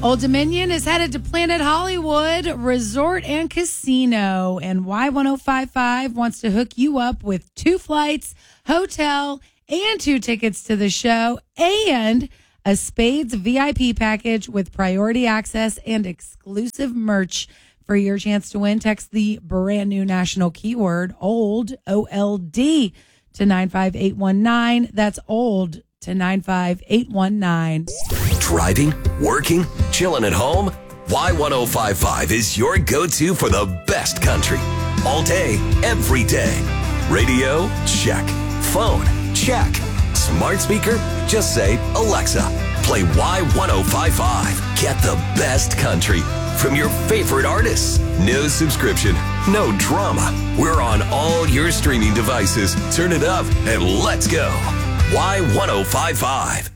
Old Dominion is headed to Planet Hollywood Resort and Casino, and Y1055 wants to hook you up with 2 flights, hotel, and 2 tickets to the show, and a Spades VIP package with priority access and exclusive merch. For your chance to win, text the brand new national keyword OLD, O-L-D, to 95819. That's OLD to 95819. Driving, working, chilling at home? Y1055 is your go-to for the best country. All day, every day. Radio? Check. Phone? Check. Smart speaker? Just say, Alexa, play Y1055. Get the best country from your favorite artists. No subscription, no drama. We're on all your streaming devices. Turn it up and let's go. Y1055.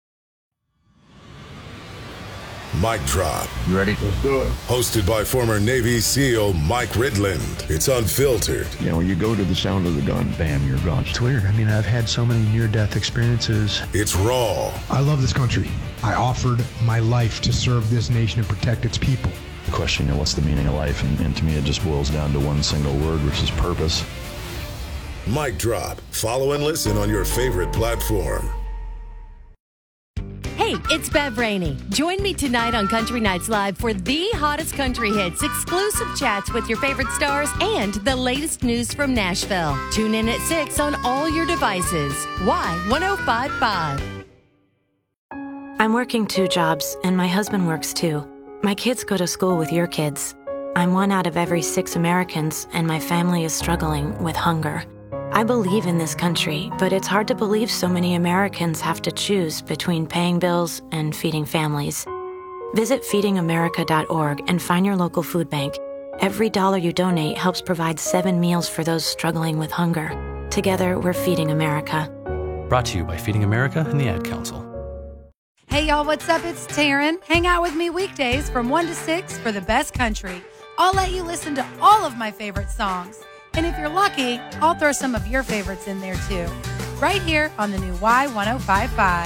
Mic Drop. You ready? Let's do it. Hosted by former Navy SEAL Mike Ridland. It's unfiltered. You know, when you go to the sound of the gun, bam, you're gone. It's weird. I mean, I've had so many near-death experiences. It's raw. I love this country. I offered my life to serve this nation and protect its people. The question, you know, what's the meaning of life? And to me, it just boils down to one single word, which is purpose. Mic Drop. Follow and listen on your favorite platform. Hey, it's Bev Rainey. Join me tonight on Country Nights Live for the hottest country hits, exclusive chats with your favorite stars, and the latest news from Nashville. Tune in at 6 on all your devices. Y1055. I'm working 2 jobs, and my husband works too. My kids go to school with your kids. I'm 1 out of every 6 Americans, and my family is struggling with hunger. I believe in this country, but it's hard to believe so many Americans have to choose between paying bills and feeding families. Visit feedingamerica.org and find your local food bank. Every dollar you donate helps provide 7 meals for those struggling with hunger. Together, we're Feeding America. Brought to you by Feeding America and the Ad Council. Hey, y'all, what's up? It's Taryn. Hang out with me weekdays from 1 to 6 for the best country. I'll let you listen to all of my favorite songs. And if you're lucky, I'll throw some of your favorites in there too. Right here on the new Y1055.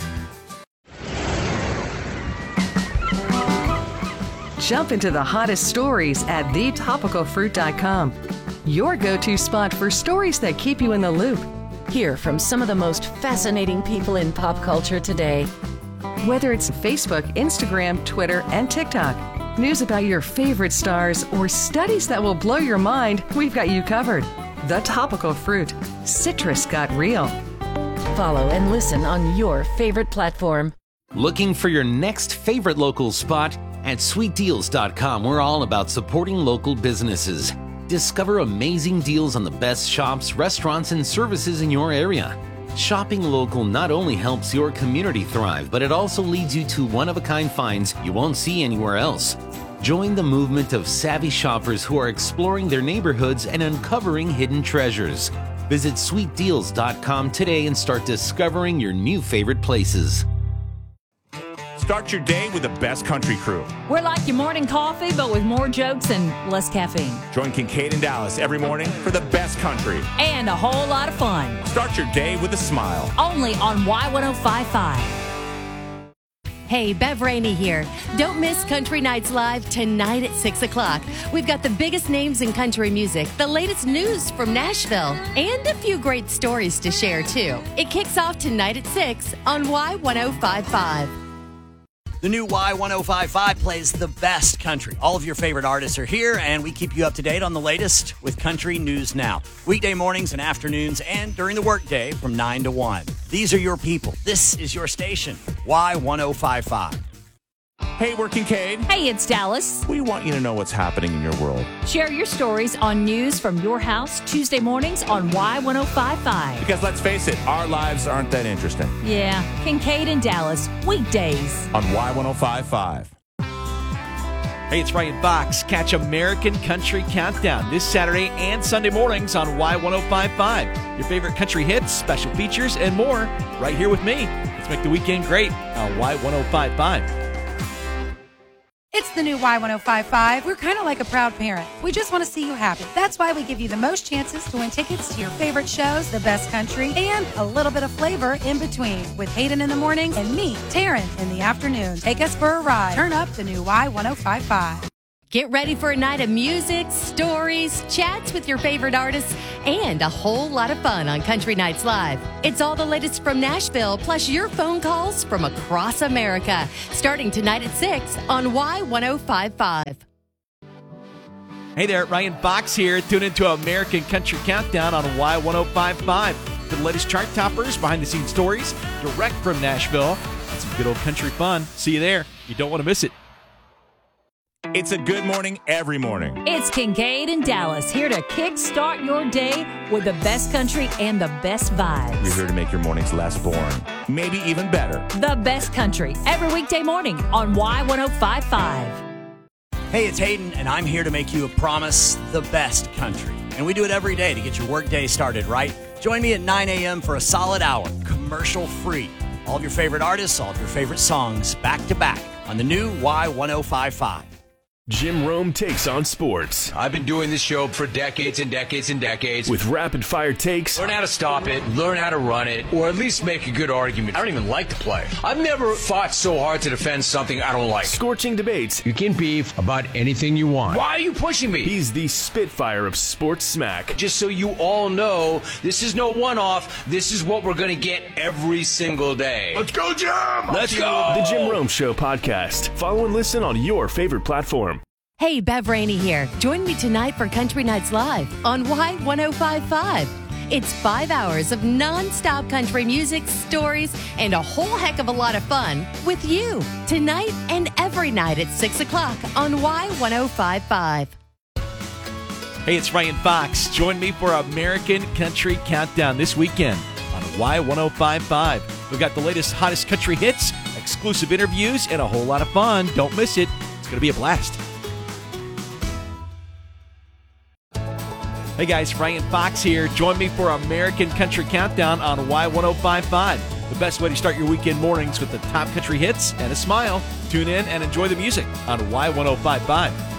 Jump into the hottest stories at thetopicalfruit.com. Your go-to spot for stories that keep you in the loop. Hear from some of the most fascinating people in pop culture today. Whether it's Facebook, Instagram, Twitter, and TikTok. News about your favorite stars or studies that will blow your mind, we've got you covered. The Topical Fruit. Citrus got real. Follow and listen on your favorite platform. Looking for your next favorite local spot? At sweetdeals.com, we're all about supporting local businesses. Discover amazing deals on the best shops, restaurants, and services in your area. Shopping local not only helps your community thrive, but it also leads you to one-of-a-kind finds you won't see anywhere else. Join the movement of savvy shoppers who are exploring their neighborhoods and uncovering hidden treasures. Visit sweetdeals.com today and start discovering your new favorite places. Start your day with the best country crew. We're like your morning coffee, but with more jokes and less caffeine. Join Kincaid and Dallas every morning for the best country. And a whole lot of fun. Start your day with a smile. Only on Y1055. Hey, Bev Rainey here. Don't miss Country Nights Live tonight at 6 o'clock. We've got the biggest names in country music, the latest news from Nashville, and a few great stories to share, too. It kicks off tonight at 6 on Y1055. The new Y1055 plays the best country. All of your favorite artists are here, and we keep you up to date on the latest with Country News Now. Weekday mornings and afternoons and during the workday from 9 to 1. These are your people. This is your station, Y1055. Hey, we're Kincaid. Hey, it's Dallas. We want you to know what's happening in your world. Share your stories on news from your house Tuesday mornings on Y1055. Because let's face it, our lives aren't that interesting. Yeah, Kincaid and Dallas, weekdays on Y1055. Hey, it's Ryan Fox. Catch American Country Countdown this Saturday and Sunday mornings on Y1055. Your favorite country hits, special features, and more right here with me. Let's make the weekend great on Y1055. It's the new Y1055. We're kind of like a proud parent. We just want to see you happy. That's why we give you the most chances to win tickets to your favorite shows, the best country, and a little bit of flavor in between. With Hayden in the mornings and me, Taryn, in the afternoon. Take us for a ride. Turn up the new Y1055. Get ready for a night of music, stories, chats with your favorite artists, and a whole lot of fun on Country Nights Live. It's all the latest from Nashville, plus your phone calls from across America. Starting tonight at 6 on Y1055. Hey there, Ryan Fox here. Tune into American Country Countdown on Y1055. For the latest chart toppers, behind-the-scenes stories, direct from Nashville, and some good old country fun. See you there. You don't want to miss it. It's a good morning every morning. It's Kincaid and Dallas here to kickstart your day with the best country and the best vibes. We're here to make your mornings less boring, maybe even better. The best country every weekday morning on Y1055. Hey, it's Hayden, and I'm here to make you a promise, the best country. And we do it every day to get your workday started right. Join me at 9 a.m. for a solid hour, commercial-free. All of your favorite artists, all of your favorite songs, back to back on the new Y1055. Jim Rome takes on sports. I've been doing this show for decades and decades and decades. With rapid-fire takes. Learn how to stop it, learn how to run it, or at least make a good argument. I don't even like to play. I've never fought so hard to defend something I don't like. Scorching debates. You can beef about anything you want. Why are you pushing me? He's the Spitfire of sports smack. Just so you all know, this is no one-off. This is what we're going to get every single day. Let's go, Jim! Let's go! The Jim Rome Show podcast. Follow and listen on your favorite platform. Hey, Bev Rainey here. Join me tonight for Country Nights Live on Y1055. It's 5 hours of non-stop country music, stories, and a whole heck of a lot of fun with you tonight and every night at 6 o'clock on Y1055. Hey, it's Ryan Fox. Join me for American Country Countdown this weekend on Y1055. We've got the latest, hottest country hits, exclusive interviews, and a whole lot of fun. Don't miss it. It's going to be a blast. Hey guys, Ryan Fox here. Join me for American Country Countdown on Y1055. The best way to start your weekend mornings with the top country hits and a smile. Tune in and enjoy the music on Y1055.